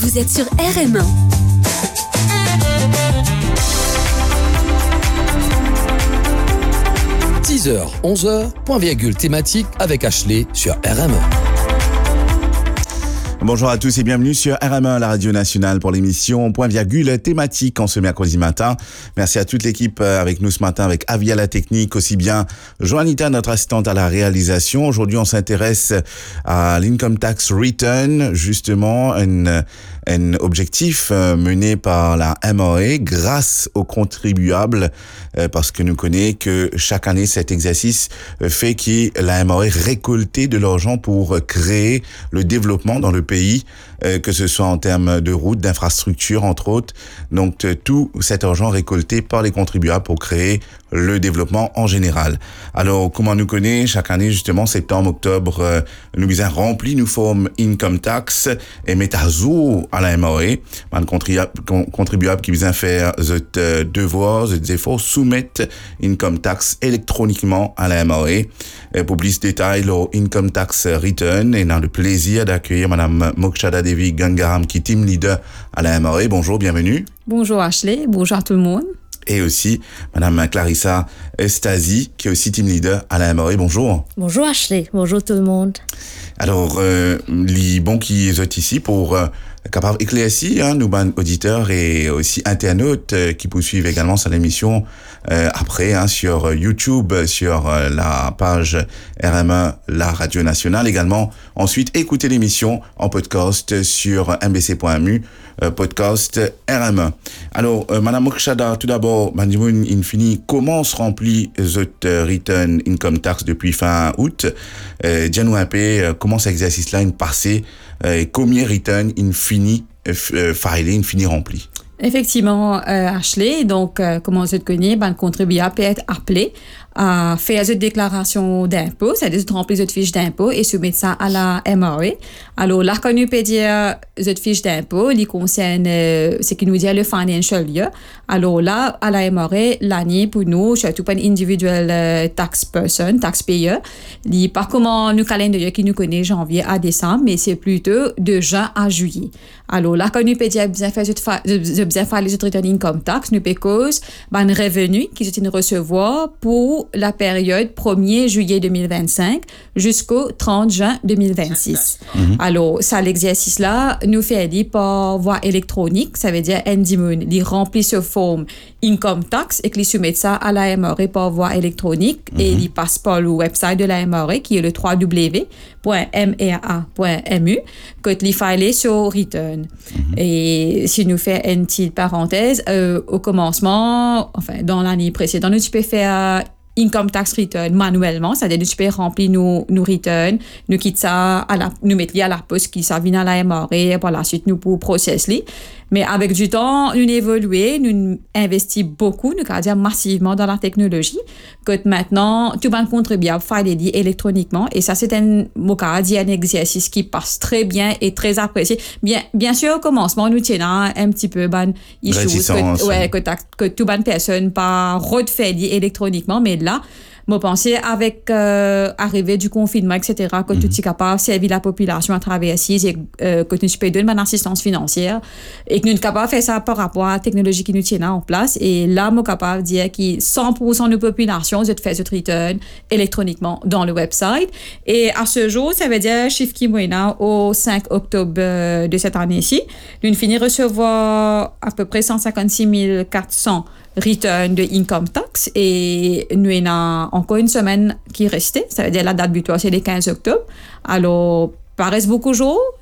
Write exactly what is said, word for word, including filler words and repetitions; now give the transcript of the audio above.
Vous êtes sur R M un. dix heures, onze heures, point virgule thématique avec Ashley sur R M un. Bonjour à tous et bienvenue sur R M un, la radio nationale pour l'émission Point virgule thématique en ce mercredi matin. Merci à toute l'équipe avec nous ce matin avec Avi à la technique, aussi bien Joanita, notre assistante à la réalisation. Aujourd'hui, on s'intéresse à l'income tax return, justement, un, un objectif mené par la M R A grâce aux contribuables, parce que nous connaissons que chaque année, cet exercice fait que la M R A récoltait de l'argent pour créer le développement dans le pays. Pays, euh, que ce soit en termes de routes, d'infrastructures, entre autres. Donc, euh, tout cet argent récolté par les contribuables pour créer le développement en général. Alors, comment nous connaît chaque année, justement, septembre, octobre, euh, nous avons rempli, nous forme income tax et met à jour à la M R A. Un contribuable, contribuable qui vient faire cet euh, devoir, cet effort, soumettre income tax électroniquement à la M R A. Et pour plus de détails, leur income tax return, et dans le plaisir d'accueillir Madame Mokshada Devi Gangaram, qui est team leader à la M R A. Bonjour, bienvenue. Bonjour Ashley, bonjour à tout le monde. Et aussi Madame Clarissa Estasi, qui est aussi team leader à la M R A. Bonjour. Bonjour Ashley, bonjour tout le monde. Alors, euh, les bons qui sont ici pour euh, capable éclaircir, hein, nous, ben, auditeurs et aussi internautes euh, qui poursuivent également sur l'émission euh, après, hein, sur YouTube, sur euh, la page R M un, la radio nationale. Également, ensuite, écoutez l'émission en podcast sur m b c point m u, euh, podcast R M un. Alors, euh, Madame Mokshada, tout d'abord, Mandimoun Infini, comment se remplit cette return income tax depuis fin août? Euh, Dis-nous un peu, euh, comment cet exercice-là est passé, euh, et combien return infini euh, filé, infini rempli? Effectivement, euh, Ashley, donc, euh, comment vous connaissez, ben, le contribuable peut être appelé à faire cette déclaration d'impôt, c'est-à-dire de remplir cette fiche d'impôt et soumettre ça à la M R A. Alors, là, quand nous peut dire cette fiche d'impôt, il concerne euh, ce qui nous dit le financial year. Alors là, à la M R A, l'année pour nous, surtout pour un individual euh, tax person, taxpayer, il n'y a pas comment nous calendrier qui nous connaît janvier à décembre, mais c'est plutôt de juin à juillet. Alors là, quand nous peut dire bien faire cette fa- bien faire les autres return income tax, nous peut cause ben revenu qu'ils ont recevoir pour la période premier juillet deux mille vingt-cinq jusqu'au trente juin deux mille vingt-six. Mm-hmm. Alors, ça, l'exercice-là, nous fait aller par voie électronique, ça veut dire Andy Moon, il remplit ce forme income tax et qu'il soumet ça à la M R A par voie électronique mm-hmm. et il passe par le website de la M R A qui est le w w w point m r a point m u que il file sur return. Mm-hmm. Et si nous fait une petite parenthèse, euh, au commencement, enfin, dans l'année précédente, nous peux faire income tax return manuellement, c'est-à-dire que tu peux remplir nos, nos returns, nous quitter ça, à la, nous mettre à la poste qui ça vient à la M R A et par la suite nous pour process li. Mais avec du temps, nous évoluons, nous investissons beaucoup, nous allons dire massivement dans la technologie, que maintenant, tout le monde contribuable fait électroniquement et ça c'est un, un exercice qui passe très bien et très apprécié. Bien, bien sûr, au commencement, nous tenons un petit peu ban issues que, ouais, que, que toute bonne personne pas refait électroniquement, mais là, moi, pensais avec euh, arrivée du confinement, et cetera, que mm-hmm. tu es capable de servir la population à travers ici et euh, que tu peux donner une assistance financière et que nous sommes capables de faire ça par rapport à la technologie qui nous tient en place. Et là, moi, capable de dire que cent pour cent de la population de faire ce return électroniquement dans le website. Et à ce jour, ça veut dire chiffre qui moyen au cinq octobre de cette année-ci, nous finissons de recevoir à peu près cent cinquante-six mille quatre cents return de income tax et nous avons encore une semaine qui restait, ça veut dire la date butoir c'est le quinze octobre. Alors, paraissent beaucoup de jours,